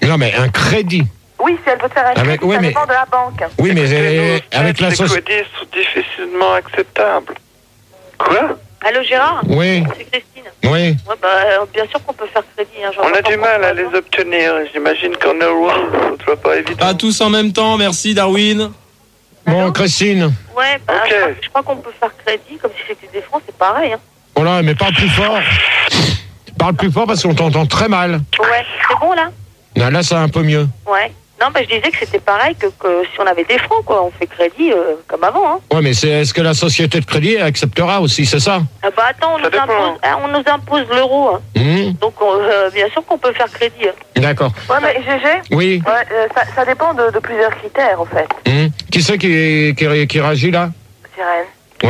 Non, mais un crédit. Oui, si elle veut faire un crédit, ça dépend de la banque. Oui, mais avec la société... Les crédits sont difficilement acceptables. Quoi? Allô, Gérard? Oui. C'est Christine. Oui. Ouais, bien sûr qu'on peut faire crédit. Hein, on a du mal à les obtenir. J'imagine qu'en euros, ce soit pas évident. Pas tous en même temps, merci Darwin. Bon, Christine. Ouais, je crois qu'on peut faire crédit comme si c'était des francs, c'est pareil. Hein. Oh là, mais parle plus fort. Parle plus fort parce qu'on t'entend très mal. Ouais, c'est bon là? Non, là, ça va un peu mieux. Ouais. Non, je disais que c'était pareil que si on avait des francs, quoi. On fait crédit comme avant, hein. Ouais, mais est-ce que la société de crédit acceptera aussi, c'est ça? Ah bah attends, on nous impose l'euro. Hein. Donc, bien sûr qu'on peut faire crédit. Hein. D'accord. Ouais, mais GG? Oui. Ouais, ça dépend de plusieurs critères, en fait. Qui c'est qui réagit, là? Sirène.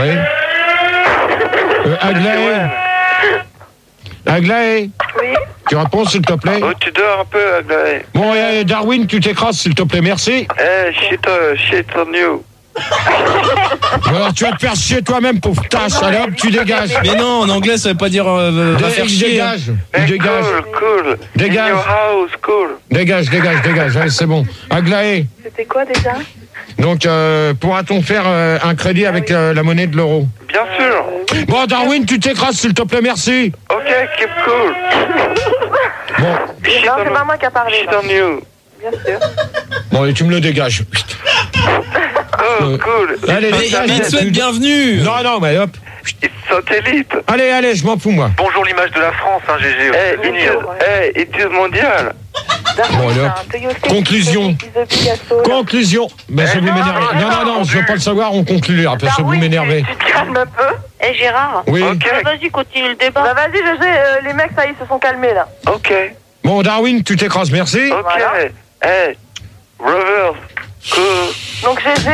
Oui. Aglaé. Aglaé. Oui. Tu réponds, s'il te plaît? Oh, tu dors un peu, Aglaé. Bon, Darwin, tu t'écrases, s'il te plaît, merci. Shit on you. Alors, tu vas te faire chier toi-même, pauvre tasse. Allez, hop, tu dégages. Mais non, en anglais, ça veut pas dire va faire chier. Dégage. Hey, Dégage. Cool. Dégage. In your house, cool. Dégage. Allez, c'est bon. Aglaé. C'était quoi déjà? Donc, pourra-t-on faire un crédit avec la monnaie de l'euro? Bien sûr. Bon, Darwin, tu t'écrases, s'il te plaît, merci. Ok, keep cool. Bon. Non, c'est pas moi qui a parlé. Shit on you. Bien sûr. Bon, et tu me le dégages. Oh, cool. Allez, Mais dégage. il te souhaite bienvenue. Non, mais hop. Satellite. Allez, je m'en fous, moi. Bonjour l'image de la France, hein, GG. Études mondiales. Bon, allez, hop. Conclusion. Mais ça vous m'énerve. Non, je veux pas le savoir, on conclut, parce que vous m'énervez. Tu te calmes un peu. Eh Gérard? Oui. Vas-y, continue le débat. Bah vas-y, GG, les mecs, ça y est, se sont calmés, là. Ok. Bon, Darwin, tu t'écrases, merci. Ok. Voilà. Reverse. Cool. Donc GG.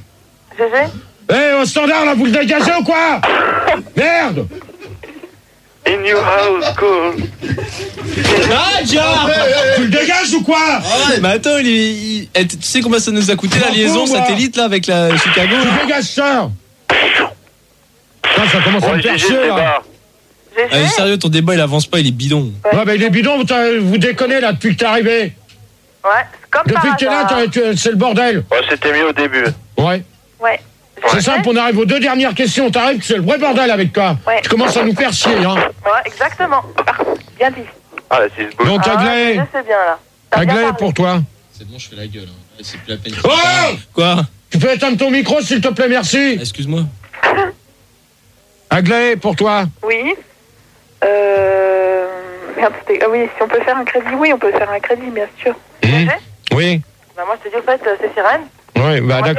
Au standard, là, vous le dégagez ou quoi? Merde. In your house, cool. Ah, Gérard. Tu le dégages ou quoi? Ouais, mais attends, tu sais combien ça nous a coûté la liaison satellite là avec la Chicago? Tu dégages ça. Ça commence à me faire chier, là. Ah, sérieux, ton débat il avance pas, il est bidon. Ouais, mais les bidons, vous déconnez là depuis que t'es arrivé. Ouais, c'est comme depuis que t'es là, c'est le bordel. Ouais, c'était mieux au début. Ouais. C'est simple, on arrive aux 2 dernières questions. T'arrives, c'est le vrai bordel avec toi. Ouais. Tu commences à nous faire chier, hein. Ouais, exactement. Bien dit. Ah, là, c'est beau. Donc, Aglaé. C'est bien, là. Aglaé pour toi. C'est bon, je fais la gueule. Hein. C'est plus la peine. Oh! Quoi? Tu peux éteindre ton micro, s'il te plaît, merci. Excuse-moi. Aglaé pour toi. Oui. Merde, oui, si on peut faire un crédit, oui, on peut faire un crédit, bien sûr. Oui. Bah, moi, je te dis, au fait, c'est Sirène. Oui, bah Moi, d'accord.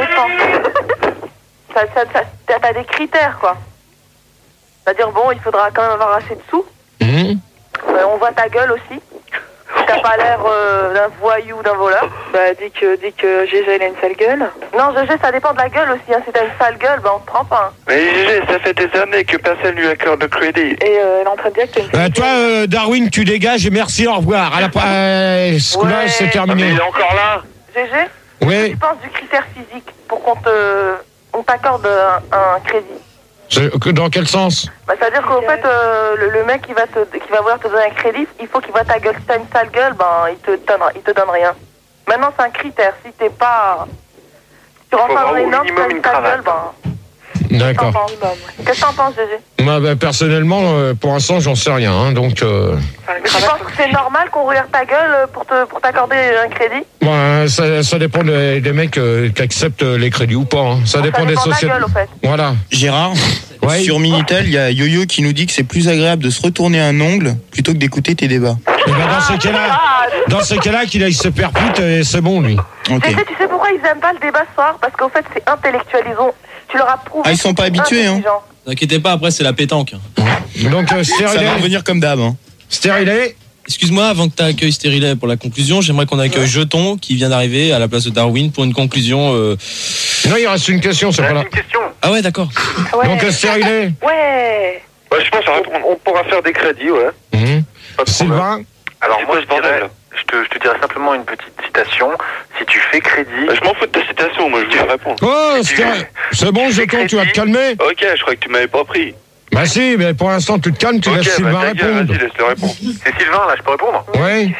ça dépend. T'as des critères, quoi. C'est-à-dire, bon, il faudra quand même avoir assez de sous. On voit ta gueule aussi. T'as pas l'air d'un voyou ou d'un voleur. Bah, dis que GG, il a une sale gueule. Non, GG, ça dépend de la gueule aussi. Hein. Si t'as une sale gueule, bah, on te prend pas. Hein. Mais GG, ça fait des années que personne lui accorde de crédit. Et elle est en train de dire que t'as une sale Toi, Darwin, tu dégages et merci, au revoir. À la ce coup-là, c'est terminé. Mais il est encore là. GG, oui. tu penses du critère physique pour qu'on t'accorde un crédit? Dans quel sens? Bah, c'est-à-dire qu'au fait, le mec qui va vouloir te donner un crédit, il faut qu'il voit ta gueule. Si t'as une sale gueule, ben, il te donne rien. Maintenant, c'est un critère. Si t'es pas... Tu rentres pas dans les normes, si t'as une sale gueule, ben... D'accord. Qu'est-ce que t'en penses, GG? Moi, personnellement, pour l'instant, j'en sais rien, hein, donc... Tu penses que c'est normal qu'on regarde ta gueule pour t'accorder un crédit? Ça dépend des mecs qui acceptent les crédits ou pas. Hein. Ça dépend des sociétés. De la gueule, au fait. Voilà. Gérard, sur Minitel, il y a Yo-Yo qui nous dit que c'est plus agréable de se retourner un ongle plutôt que d'écouter tes débats. Et dans ces cas-là, qu'il aille se perpute et c'est bon, lui. Okay. Tu sais pourquoi ils aiment pas le débat ce soir? Parce qu'au fait, c'est intellectuel. Tu leur as prouvé. Ah, ils sont pas habitués, hein. T'inquiétez pas, après c'est la pétanque. Donc, ça va revenir comme d'hab. Hein. Stérilé. Excuse-moi, avant que tu accueilles Stérilet pour la conclusion, j'aimerais qu'on accueille Jeton qui vient d'arriver à la place de Darwin pour une conclusion. Non, il reste une question, c'est pas là. Une question. Ah ouais, d'accord. Ouais. Donc, Stérilé. Ouais. Je pense qu'on pourra faire des crédits, ouais. Sylvain. Alors moi, je te dirais simplement une petite citation. Si tu fais crédit... Je m'en fous de ta citation, moi je veux répondre. Oh, c'est bon, Jeton, tu vas te calmer. Ok, je crois que tu m'avais pas pris. Bah si, mais pour l'instant, tu te calmes, tu laisses Sylvain répondre. Vas-y, laisse-le répondre. C'est Sylvain, là, je peux répondre? Oui.